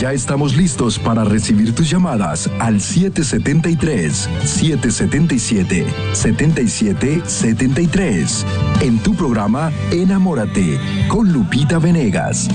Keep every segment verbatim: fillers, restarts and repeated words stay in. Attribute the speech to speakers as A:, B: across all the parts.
A: Ya estamos listos para recibir tus llamadas al siete siete tres, siete siete siete, siete siete siete tres en tu programa Enamórate con Lupita Venegas.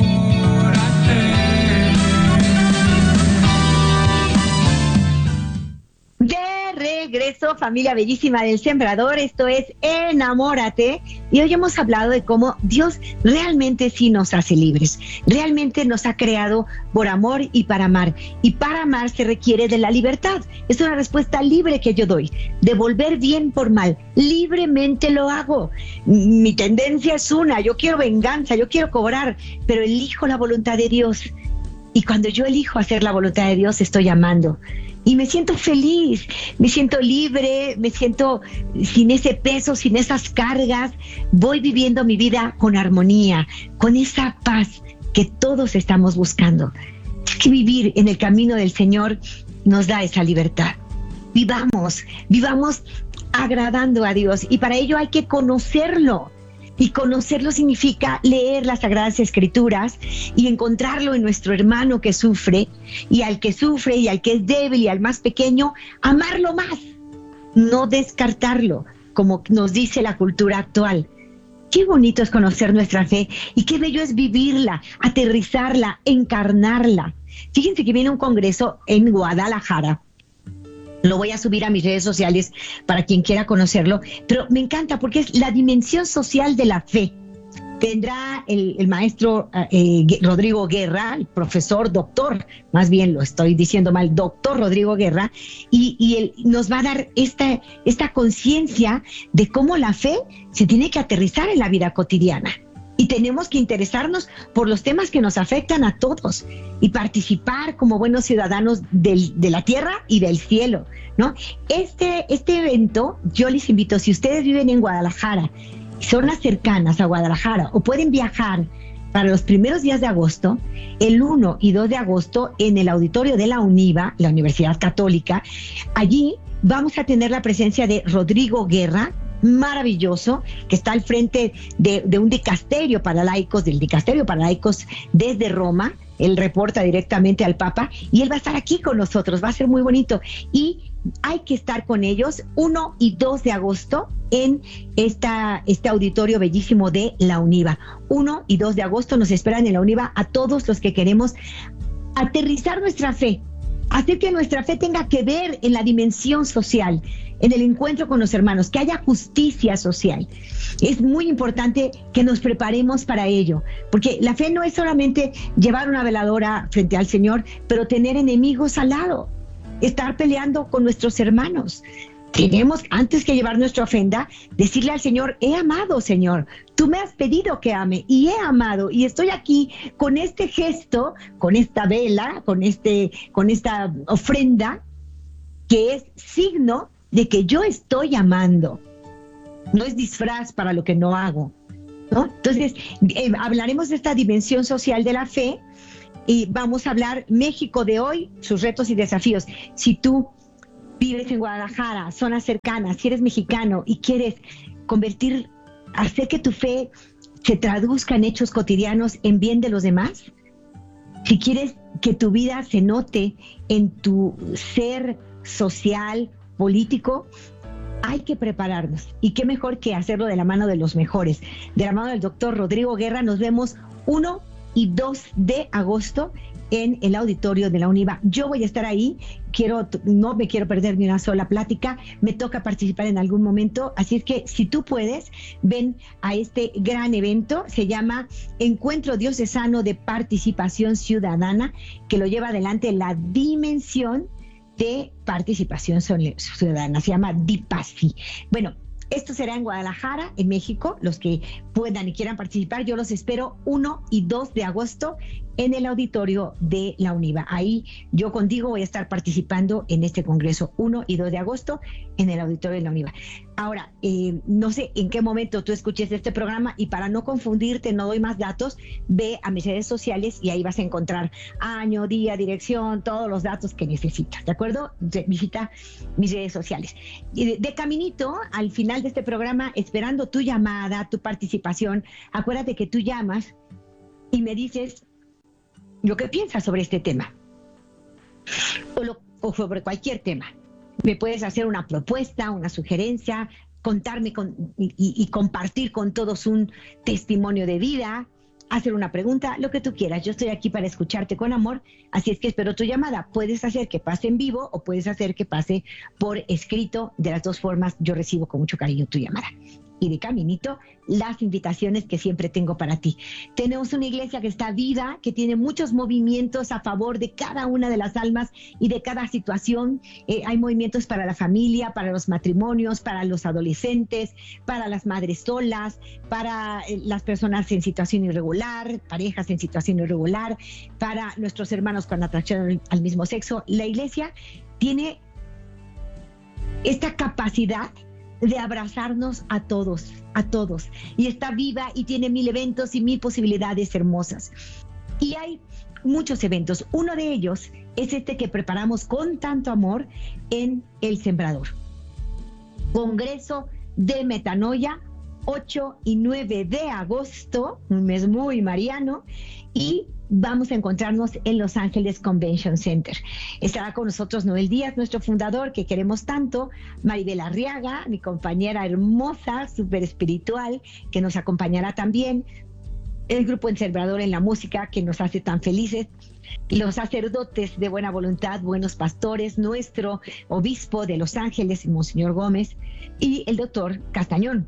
B: Regreso, familia bellísima del Sembrador, esto es Enamórate, y hoy hemos hablado de cómo Dios realmente sí nos hace libres, realmente nos ha creado por amor y para amar, y para amar se requiere de la libertad. Es una respuesta libre que yo doy, devolver bien por mal, libremente lo hago. Mi tendencia es una, yo quiero venganza, yo quiero cobrar, pero elijo la voluntad de Dios, y cuando yo elijo hacer la voluntad de Dios estoy amando. Y me siento feliz, me siento libre, me siento sin ese peso, sin esas cargas. Voy viviendo mi vida con armonía, con esa paz que todos estamos buscando. Es que vivir en el camino del Señor nos da esa libertad. Vivamos, vivamos agradando a Dios, y para ello hay que conocerlo. Y conocerlo significa leer las Sagradas Escrituras y encontrarlo en nuestro hermano que sufre, y al que sufre y al que es débil y al más pequeño, amarlo más, no descartarlo, como nos dice la cultura actual. Qué bonito es conocer nuestra fe y qué bello es vivirla, aterrizarla, encarnarla. Fíjense que viene un congreso en Guadalajara. Lo voy a subir a mis redes sociales para quien quiera conocerlo, pero me encanta porque es la dimensión social de la fe. Tendrá el, el maestro eh, Rodrigo Guerra, el profesor, doctor, más bien lo estoy diciendo mal, doctor Rodrigo Guerra, y, y él nos va a dar esta, esta conciencia de cómo la fe se tiene que aterrizar en la vida cotidiana. Y tenemos que interesarnos por los temas que nos afectan a todos y participar como buenos ciudadanos del, de la tierra y del cielo, ¿no? Este, este evento, yo les invito, si ustedes viven en Guadalajara, zonas cercanas a Guadalajara, o pueden viajar para los primeros días de agosto, el uno y dos de agosto, en el auditorio de la UNIVA, la Universidad Católica, allí vamos a tener la presencia de Rodrigo Guerra, maravilloso, que está al frente de, de un dicasterio para laicos, del dicasterio para laicos desde Roma. Él reporta directamente al Papa y él va a estar aquí con nosotros, va a ser muy bonito, y hay que estar con ellos uno y dos de agosto en esta, este auditorio bellísimo de la UNIVA. uno y dos de agosto nos esperan en la UNIVA a todos los que queremos aterrizar nuestra fe, hacer que nuestra fe tenga que ver en la dimensión social, en el encuentro con los hermanos, que haya justicia social. Es muy importante que nos preparemos para ello, porque la fe no es solamente llevar una veladora frente al Señor, pero tener enemigos al lado, estar peleando con nuestros hermanos. Tenemos, antes que llevar nuestra ofrenda, decirle al Señor: he amado, Señor, tú me has pedido que ame y he amado, y estoy aquí con este gesto, con esta vela, con, este, con esta ofrenda, que es signo de que yo estoy amando. No es disfraz para lo que no hago, ¿no? Entonces, eh, hablaremos de esta dimensión social de la fe, y vamos a hablar México de hoy, sus retos y desafíos. Si tú vives en Guadalajara, zonas cercanas, si eres mexicano y quieres convertir, hacer que tu fe se traduzca en hechos cotidianos en bien de los demás, si quieres que tu vida se note en tu ser social, político, hay que prepararnos. Y qué mejor que hacerlo de la mano de los mejores, de la mano del doctor Rodrigo Guerra. Nos vemos uno y dos de agosto en el auditorio de la UNIVA. Yo voy a estar ahí, quiero, no me quiero perder ni una sola plática, me toca participar en algún momento, así es que si tú puedes, ven a este gran evento. Se llama Encuentro Diocesano de Participación Ciudadana, que lo lleva adelante la Dimensión de Participación Ciudadana, se llama DIPASI. Bueno, esto será en Guadalajara, en México. Los que puedan y quieran participar, yo los espero uno y dos de agosto en el auditorio de la UNIVA. Ahí yo contigo voy a estar participando en este congreso uno y dos de agosto en el auditorio de la UNIVA. Ahora, eh, no sé en qué momento tú escuches este programa, y para no confundirte, no doy más datos, ve a mis redes sociales y ahí vas a encontrar año, día, dirección, todos los datos que necesitas, ¿de acuerdo? Visita mis redes sociales. Y de, de caminito, al final de este programa, esperando tu llamada, tu participación, acuérdate que tú llamas y me dices lo que piensas sobre este tema o, lo, o sobre cualquier tema. Me puedes hacer una propuesta, una sugerencia, contarme con, y, y compartir con todos un testimonio de vida, hacer una pregunta, lo que tú quieras. Yo estoy aquí para escucharte con amor, así es que espero tu llamada. Puedes hacer que pase en vivo o puedes hacer que pase por escrito. De las dos formas, yo recibo con mucho cariño tu llamada. Y de caminito, las invitaciones que siempre tengo para ti. Tenemos una iglesia que está viva, que tiene muchos movimientos a favor de cada una de las almas y de cada situación. Eh, hay movimientos para la familia, para los matrimonios, para los adolescentes, para las madres solas, para eh, las personas en situación irregular, parejas en situación irregular, para nuestros hermanos con atracción al, al mismo sexo. La iglesia tiene esta capacidad de abrazarnos a todos, a todos. Y está viva y tiene mil eventos y mil posibilidades hermosas. Y hay muchos eventos. Uno de ellos es este que preparamos con tanto amor en El Sembrador. Congreso de Metanoia, ocho y nueve de agosto, un mes muy mariano, y vamos a encontrarnos en Los Ángeles Convention Center. Estará con nosotros Noel Díaz, nuestro fundador, que queremos tanto, Maribel Arriaga, mi compañera hermosa, súper espiritual, que nos acompañará también, el grupo El Sembrador en la música, que nos hace tan felices, los sacerdotes de buena voluntad, buenos pastores, nuestro obispo de Los Ángeles, Monseñor Gómez, y el doctor Castañón,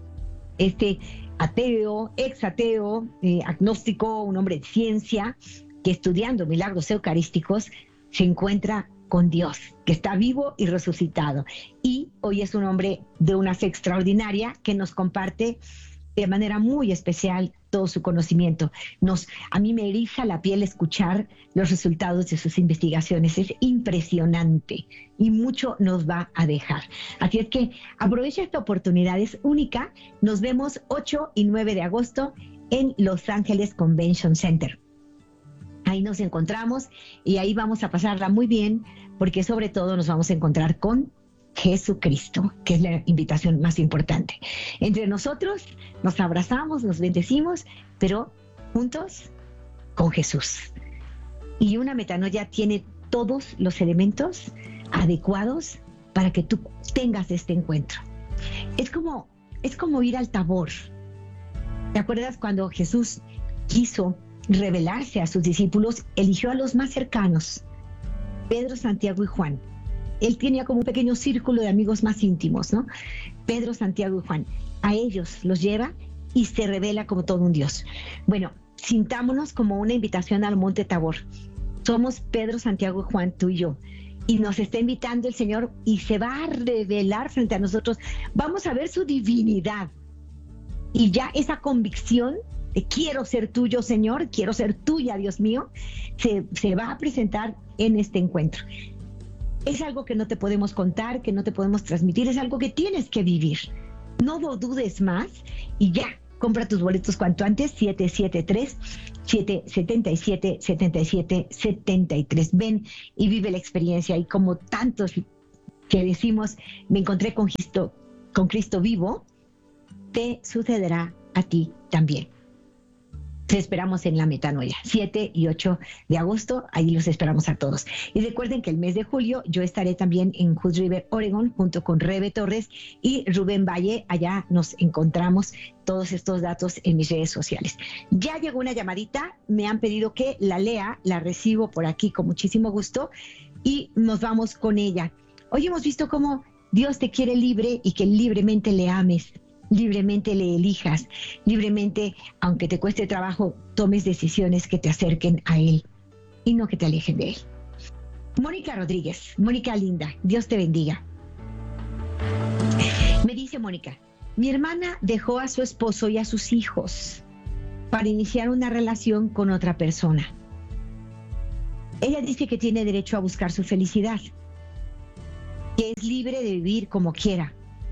B: este ateo, ex ateo, eh, agnóstico, un hombre de ciencia, que estudiando milagros eucarísticos se encuentra con Dios, que está vivo y resucitado. Y hoy es un hombre de una fe extraordinaria que nos comparte de manera muy especial todo su conocimiento. Nos, a mí me eriza la piel escuchar los resultados de sus investigaciones. Es impresionante y mucho nos va a dejar. Así es que aprovecha esta oportunidad, es única. Nos vemos ocho y nueve de agosto en Los Ángeles Convention Center. Ahí nos encontramos y ahí vamos a pasarla muy bien, porque sobre todo nos vamos a encontrar con Jesucristo, que es la invitación más importante. Entre nosotros nos abrazamos, nos bendecimos, pero juntos con Jesús. Y una metanoia tiene todos los elementos adecuados para que tú tengas este encuentro. Es como, es como ir al Tabor. ¿Te acuerdas cuando Jesús quiso revelarse a sus discípulos? Eligió a los más cercanos, Pedro, Santiago y Juan. Él tenía como un pequeño círculo de amigos más íntimos, ¿no? Pedro, Santiago y Juan. A ellos los lleva y se revela como todo un Dios. Bueno, sintámonos como una invitación al Monte Tabor. Somos Pedro, Santiago y Juan, tú y yo. Y nos está invitando el Señor y se va a revelar frente a nosotros. Vamos a ver su divinidad. Y ya esa convicción de quiero ser tuyo, Señor, quiero ser tuya, Dios mío, se, se va a presentar en este encuentro. Es algo que no te podemos contar, que no te podemos transmitir, es algo que tienes que vivir. No lo dudes más y ya, compra tus boletos cuanto antes, siete siete tres, siete siete siete, siete siete siete tres. Ven y vive la experiencia, y como tantos que decimos, me encontré con Cristo, con Cristo vivo, te sucederá a ti también. Te esperamos en la Metanoia, siete y ocho de agosto, ahí los esperamos a todos. Y recuerden que el mes de julio yo estaré también en Hood River, Oregon, junto con Rebe Torres y Rubén Valle. Allá nos encontramos, todos estos datos en mis redes sociales. Ya llegó una llamadita, me han pedido que la lea, la recibo por aquí con muchísimo gusto y nos vamos con ella. Hoy hemos visto cómo Dios te quiere libre y que libremente le ames, libremente le elijas, libremente, aunque te cueste trabajo, tomes decisiones que te acerquen a Él y no que te alejen de Él. Mónica Rodríguez, Mónica linda, Dios te bendiga. Me dice Mónica, mi hermana dejó a su esposo y a sus hijos para iniciar una relación con otra persona. Ella dice que tiene derecho a buscar su felicidad, que es libre de vivir como quiera.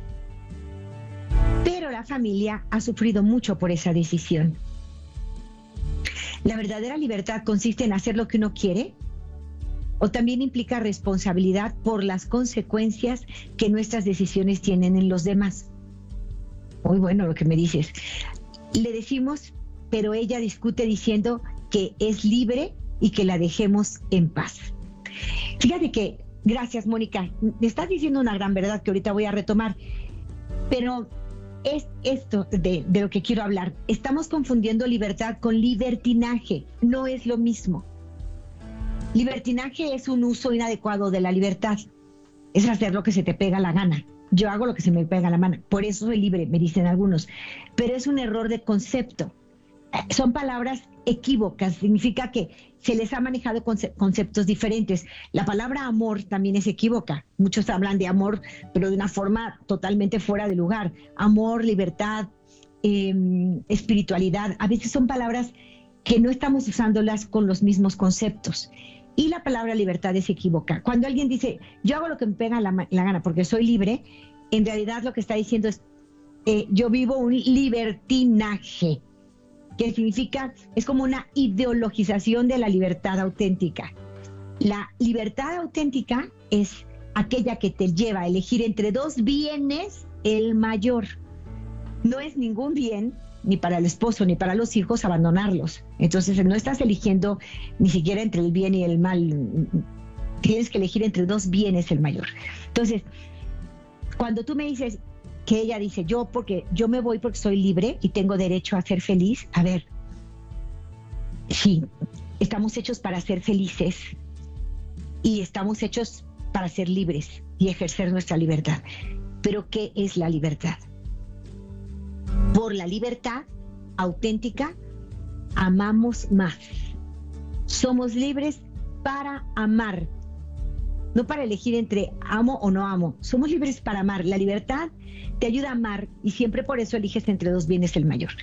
B: Pero la familia ha sufrido mucho por esa decisión. ¿La verdadera libertad consiste en hacer lo que uno quiere? ¿O también implica responsabilidad por las consecuencias que nuestras decisiones tienen en los demás? Muy bueno lo que me dices. Le decimos, pero ella discute diciendo que es libre y que la dejemos en paz. Fíjate que, gracias Mónica, me estás diciendo una gran verdad que ahorita voy a retomar, pero es esto de, de lo que quiero hablar. Estamos confundiendo libertad con libertinaje, no es lo mismo. Libertinaje es un uso inadecuado de la libertad, es hacer lo que se te pega la gana. Yo hago lo que se me pega la mano, por eso soy libre, me dicen algunos, pero es un error de concepto. Son palabras equívocas, significa que se les ha manejado conce- conceptos diferentes. La palabra amor también es equívoca. Muchos hablan de amor, pero de una forma totalmente fuera de lugar. Amor, libertad, eh, espiritualidad, a veces son palabras que no estamos usándolas con los mismos conceptos. Y la palabra libertad es equívoca. Cuando alguien dice, yo hago lo que me pega la, la gana porque soy libre, en realidad lo que está diciendo es, eh, yo vivo un libertinaje, que significa, es como una ideologización de la libertad auténtica. La libertad auténtica es aquella que te lleva a elegir entre dos bienes el mayor. No es ningún bien, ni para el esposo, ni para los hijos, abandonarlos. Entonces no estás eligiendo ni siquiera entre el bien y el mal. Tienes que elegir entre dos bienes el mayor. Entonces, cuando tú me dices, que ella dice, yo porque yo me voy porque soy libre y tengo derecho a ser feliz. A ver, sí, estamos hechos para ser felices y estamos hechos para ser libres y ejercer nuestra libertad. Pero ¿qué es la libertad? Por la libertad auténtica amamos más. Somos libres para amar, no para elegir entre amo o no amo. Somos libres para amar. La libertad te ayuda a amar y siempre por eso eliges entre dos bienes el mayor.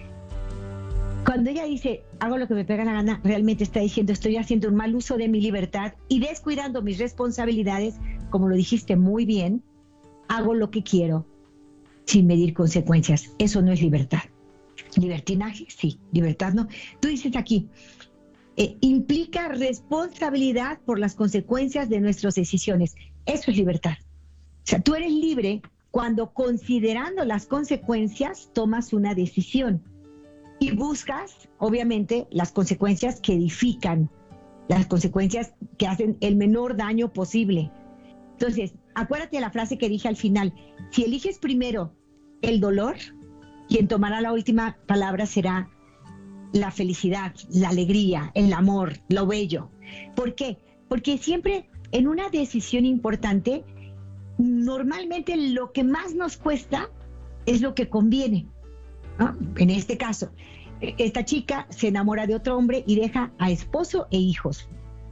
B: Cuando ella dice, hago lo que me pega la gana, realmente está diciendo, estoy haciendo un mal uso de mi libertad y descuidando mis responsabilidades, como lo dijiste muy bien, hago lo que quiero sin medir consecuencias. Eso no es libertad. Libertinaje, sí. Libertad no. Tú dices aquí, Eh, implica responsabilidad por las consecuencias de nuestras decisiones. Eso es libertad. O sea, tú eres libre cuando, considerando las consecuencias, tomas una decisión y buscas, obviamente, las consecuencias que edifican, las consecuencias que hacen el menor daño posible. Entonces, acuérdate de la frase que dije al final. Si eliges primero el dolor, quien tomará la última palabra será la felicidad, la alegría, el amor, lo bello. ¿Por qué? Porque siempre en una decisión importante, normalmente lo que más nos cuesta es lo que conviene, ¿no? En este caso, esta chica se enamora de otro hombre y deja a esposo e hijos.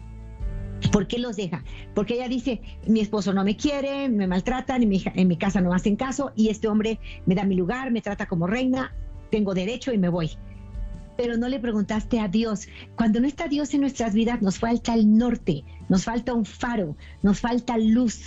B: ¿Por qué los deja? Porque ella dice, mi esposo no me quiere, me maltratan, en mi, en mi casa no hacen caso y este hombre me da mi lugar, me trata como reina, tengo derecho y me voy. Pero no le preguntaste a Dios. Cuando no está Dios en nuestras vidas, nos falta el norte, nos falta un faro, nos falta luz.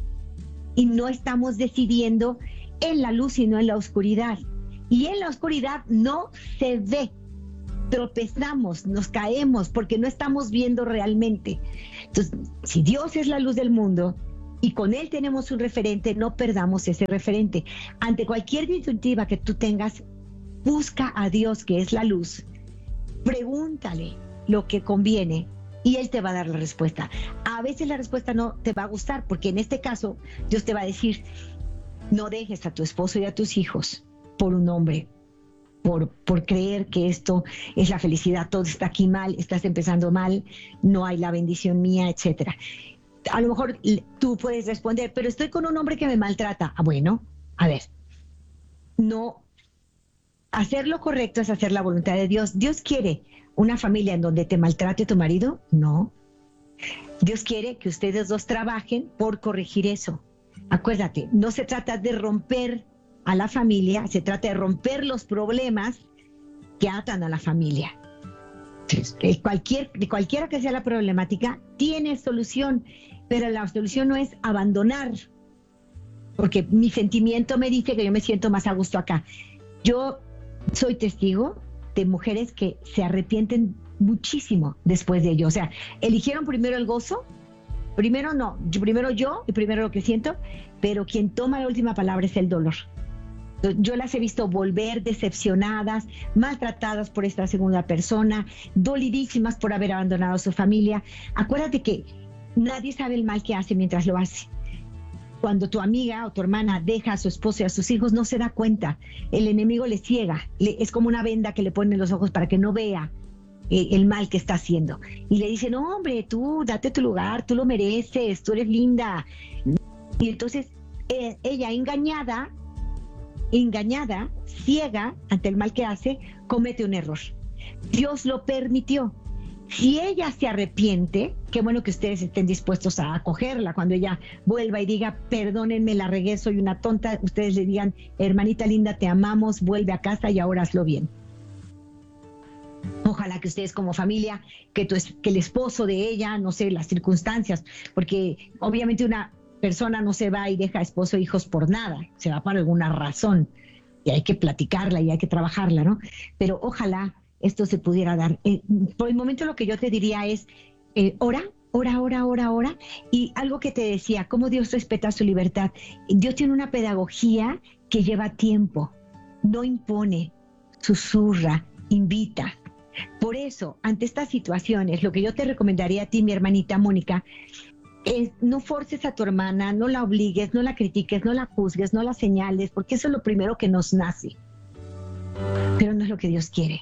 B: Y no estamos decidiendo en la luz, sino en la oscuridad. Y en la oscuridad no se ve. Tropezamos, nos caemos, porque no estamos viendo realmente. Entonces, si Dios es la luz del mundo y con Él tenemos un referente, no perdamos ese referente. Ante cualquier disyuntiva que tú tengas, busca a Dios, que es la luz, pregúntale lo que conviene y Él te va a dar la respuesta. A veces la respuesta no te va a gustar, porque en este caso Dios te va a decir, no dejes a tu esposo y a tus hijos por un hombre, por, por creer que esto es la felicidad, todo está aquí mal, estás empezando mal, no hay la bendición mía, etcétera. A lo mejor tú puedes responder, pero estoy con un hombre que me maltrata. Ah, bueno, a ver, no. Hacer lo correcto es hacer la voluntad de Dios. ¿Dios quiere una familia en donde te maltrate tu marido? No. Dios quiere que ustedes dos trabajen por corregir eso. Acuérdate, no se trata de romper a la familia, se trata de romper los problemas que atan a la familia. Entonces, cualquier, cualquiera que sea la problemática, tiene solución, pero la solución no es abandonar, porque mi sentimiento me dice que yo me siento más a gusto acá. Yo soy testigo de mujeres que se arrepienten muchísimo después de ello. O sea, eligieron primero el gozo, primero no, yo, primero yo y primero lo que siento, pero quien toma la última palabra es el dolor. Yo las he visto volver decepcionadas, maltratadas por esta segunda persona, dolidísimas por haber abandonado a su familia. Acuérdate que nadie sabe el mal que hace mientras lo hace. Cuando tu amiga o tu hermana deja a su esposo y a sus hijos, no se da cuenta. El enemigo le ciega, le, es como una venda que le pone en los ojos para que no vea eh, el mal que está haciendo. Y le dice, no hombre, tú date tu lugar, tú lo mereces, tú eres linda. Y entonces eh, ella engañada, engañada, ciega ante el mal que hace, comete un error. Dios lo permitió. Si ella se arrepiente, qué bueno que ustedes estén dispuestos a acogerla. Cuando ella vuelva y diga, perdónenme, la regué, soy una tonta, ustedes le digan, hermanita linda, te amamos, vuelve a casa y ahora hazlo bien. Ojalá que ustedes como familia, que, tu, que el esposo de ella, no sé, las circunstancias, porque obviamente una persona no se va y deja esposo e hijos por nada, se va por alguna razón y hay que platicarla y hay que trabajarla, ¿no? Pero ojalá esto se pudiera dar. Eh, por el momento lo que yo te diría es, eh, ora, ora, ora, ora, ora, y algo que te decía, cómo Dios respeta su libertad. Dios tiene una pedagogía que lleva tiempo, no impone, susurra, invita. Por eso, ante estas situaciones, lo que yo te recomendaría a ti, mi hermanita Mónica, es no forces a tu hermana, no la obligues, no la critiques, no la juzgues, no la señales, porque eso es lo primero que nos nace. Pero no es lo que Dios quiere.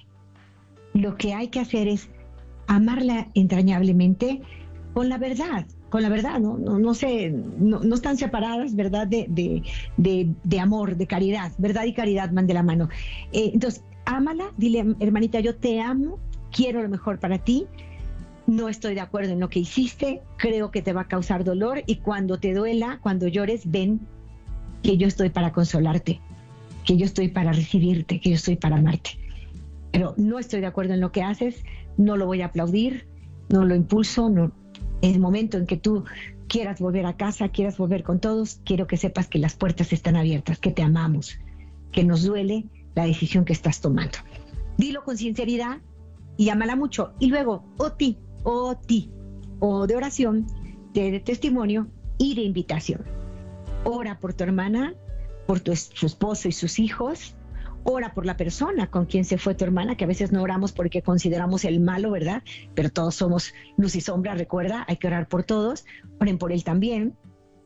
B: Lo que hay que hacer es amarla entrañablemente con la verdad, con la verdad, no, no, no sé, no, no están separadas, ¿verdad? De, de, de, de amor, de caridad, verdad y caridad van de la mano. Eh, entonces, ámala, dile, hermanita, yo te amo, quiero lo mejor para ti. No estoy de acuerdo en lo que hiciste, creo que te va a causar dolor y cuando te duela, cuando llores, ven que yo estoy para consolarte, que yo estoy para recibirte, que yo estoy para amarte. Pero no estoy de acuerdo en lo que haces, no lo voy a aplaudir, no lo impulso, no. En el momento en que tú quieras volver a casa, quieras volver con todos, quiero que sepas que las puertas están abiertas, que te amamos, que nos duele la decisión que estás tomando. Dilo con sinceridad y ámala mucho. Y luego, o ti, o ti, o de oración, de, de testimonio y de invitación. Ora por tu hermana, por tu, su esposo y sus hijos. Ora por la persona con quien se fue tu hermana, que a veces no oramos porque consideramos el malo, ¿verdad? Pero todos somos luz y sombra, recuerda, hay que orar por todos. Oren por él también.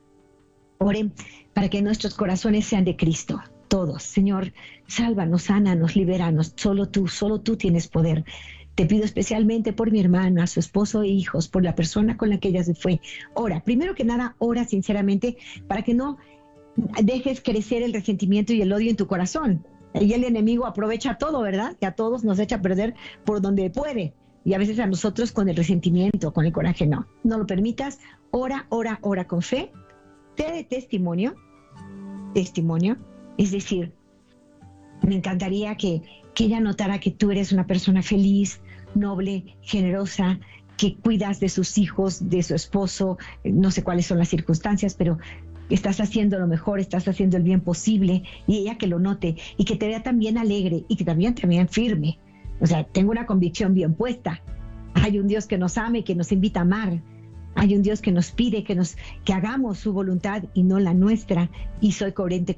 B: Oren para que nuestros corazones sean de Cristo, todos. Señor, sálvanos, sánanos, libéranos. Solo tú, solo tú tienes poder. Te pido especialmente por mi hermana, su esposo e hijos, por la persona con la que ella se fue. Ora, primero que nada, ora sinceramente para que no dejes crecer el resentimiento y el odio en tu corazón. Y el enemigo aprovecha todo, ¿verdad? Que a todos nos echa a perder por donde puede. Y a veces a nosotros con el resentimiento, con el coraje, no. No lo permitas. Ora, ora, ora con fe. Te dé testimonio. Testimonio. Es decir, me encantaría que, que ella notara que tú eres una persona feliz, noble, generosa, que cuidas de sus hijos, de su esposo. No sé cuáles son las circunstancias, pero estás haciendo lo mejor, estás haciendo el bien posible, y ella que lo note y que te vea también alegre y que también también firme. O sea, tengo una convicción bien puesta. Hay un Dios que nos ama y que nos invita a amar. Hay un Dios que nos pide que nos que hagamos su voluntad y no la nuestra, y soy coherente